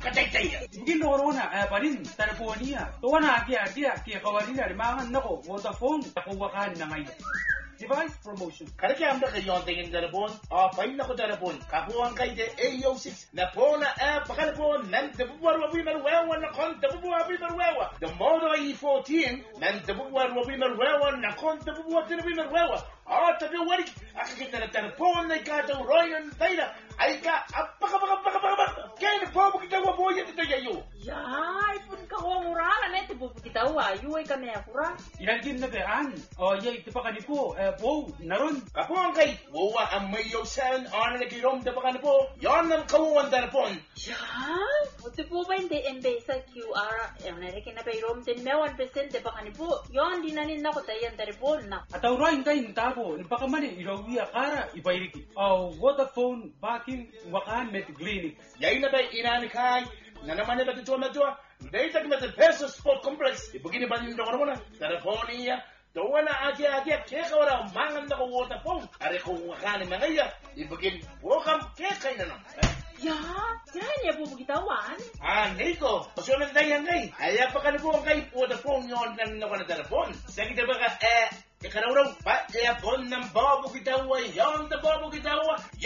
katay-tay. Mungkin corona pa rin telefonia. Tuwa na kia kawarina limangan nako Vodafone nakuwakan na ngayon. Device promotion. Karaki amda kayon tingin telepon. Pain ako telepon. Kapuan kay de AO6 na po na pakalapon nan tabubuar wabi marwewa na kon tabubuar wabi marwewa. The Moto E14 nan tabubuar wabi marwewa na kon tabubuar wabi marwewa. Tabi wari akikita na telepon na ikaw Royan Taylor. Ay ka apaka kaya na po kita wapo yan ito yayo. Yay, pun ka murahan eh, tibo kita wa, yuay kami akura. Ilalgin na kayaan. Yay, tipa ka ni po. Naron. Kapuan kay wawa ang mayo san on na kirom da baka po. Yon ang kawuan telepon. Yay, buti po ba hindi embesa QR? Narikin na pa irom din may 1% de baka ni po. Yon, di nanin na ko tayo ang telepon na. At aurahin kayo ng tabo. Nagpakamali, ilawi akara, ipairiki. Vodafone, baking, wakan, met clinic. Yay na ba inani kay? Na naman na tuwa. Dahil tag sa Peso Sport Complex. Ibugin ba nito ko na telefonia. Tawa na aja kaya wala mangan na ko Vodafone. Are ko wakani mga iya. Ibugin welcome kaya na naman. Yan niya po magitawan. Nico, pasunod na yan kay. Ay, pakalipong kay Vodafone yun na telepon. Sige na ba ka, ikaraw pa, pon ng babo kitawa, yon na babo kitawa,